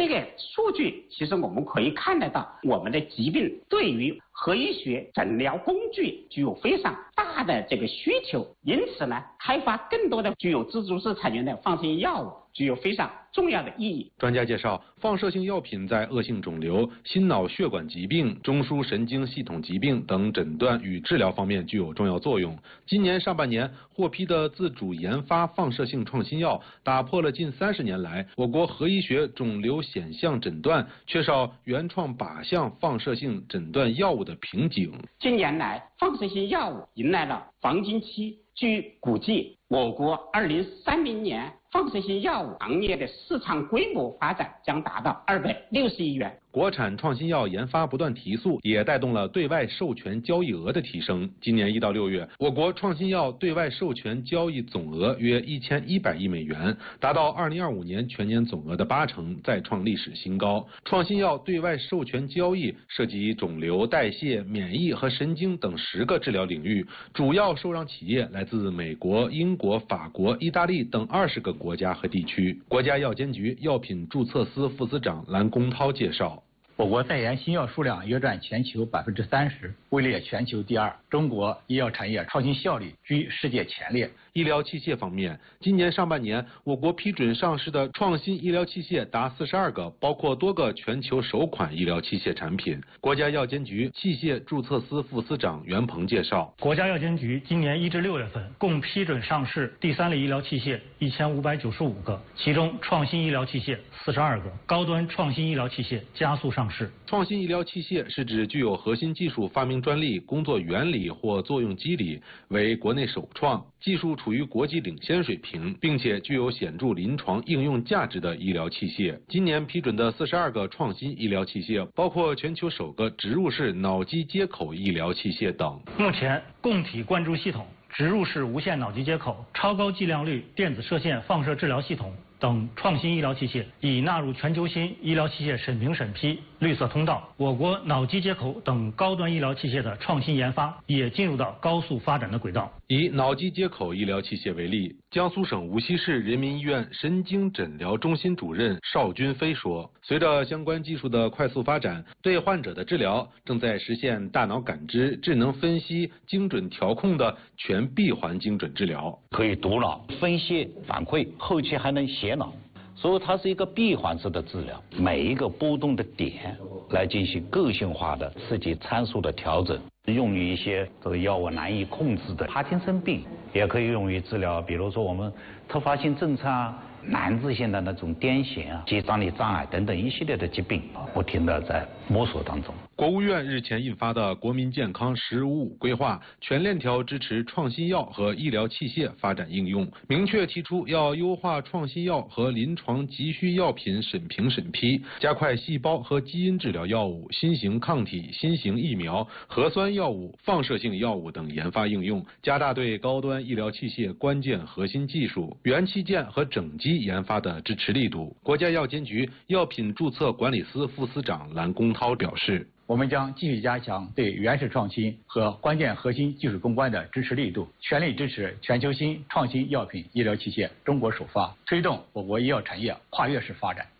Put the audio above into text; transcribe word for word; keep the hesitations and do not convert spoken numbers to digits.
这个数据其实我们可以看得到，我们的疾病对于核医学诊疗工具具有非常大的这个需求，因此呢，开发更多的具有自主知产权的放射性药物具有非常重要的意义。 专家介绍，放射性药品在恶性肿瘤、心脑血管疾病、中枢神经系统疾病等诊断与治疗方面具有重要作用。今年上半年获批的自主研发放射性创新药，打破了近三十年来我国核医学肿瘤显像诊断缺少原创靶向放射性诊断药物的瓶颈。 近年来，放射性药物迎来了黄金期。据估计，我国二零三零年放射性药物行业的市场规模发展将达到二百六十亿元。 国产创新药研发不断提速，也带动了对外授权交易额的提升。今年一到六月，我国创新药对外授权交易总额约一千一百亿美元，达到二零二五年全年总额的八成，再创历史新高。创新药对外授权交易涉及肿瘤、代谢、免疫和神经等十个治疗领域，主要受让企业来自美国、英国、法国、意大利等二十个国家和地区。国家药监局药品注册司副司长蓝公涛介绍。 我国代言新药数量约占全球百分之三十，位列全球第二。中国医药产业创新效率居世界前列。 医疗器械方面，今年上半年，我国批准上市的创新医疗器械达四十二个，包括多个全球首款医疗器械产品。国家药监局器械注册司副司长袁鹏介绍， 国家药监局今年一至六月份共批准上市第三类医疗器械一千五百九十五个，其中创新医疗器械四十二个，高端创新医疗器械加速上市。 创新医疗器械是指具有核心技术发明专利、工作原理或作用机理，为国内首创，技术处于国际领先水平，并且具有显著临床应用价值的医疗器械。今年批准的四十二个创新医疗器械，包括全球首个植入式脑机接口医疗器械等。 目前，供体灌注系统、植入式无线脑机接口、超高剂量率电子射线放射治疗系统等创新医疗器械已纳入全球性医疗器械审评审批绿色通道。我国脑机接口等高端医疗器械的创新研发也进入到高速发展的轨道。 以脑机接口医疗器械为例，江苏省无锡市人民医院神经诊疗中心主任邵军飞说，随着相关技术的快速发展，对患者的治疗正在实现大脑感知、智能分析、精准调控的全闭环精准治疗， 可以读脑、分析反馈，后期还能写脑，所以它是一个闭环式的治疗，每一个波动的点来进行个性化的刺激参数的调整，用于一些这个药物难以控制的帕金森病，也可以用于治疗，比如说我们突发性震颤啊、难治性的那种癫痫啊、肌张力障碍等等一系列的疾病，不停地在摸索当中。 国务院日前印发的《国民健康“十五五”规划》，全链条支持创新药和医疗器械发展应用，明确提出要优化创新药和临床急需药品审评审批，加快细胞和基因治疗药物、新型抗体、新型疫苗、核酸药物、放射性药物等研发应用，加大对高端医疗器械关键核心技术、元器件和整机研发的支持力度。国家药监局药品注册管理司副司长蓝公涛表示， 我们将继续加强对原始创新和关键核心技术攻关的支持力度，全力支持全球性创新药品医疗器械中国首发，推动我国医药产业跨越式发展。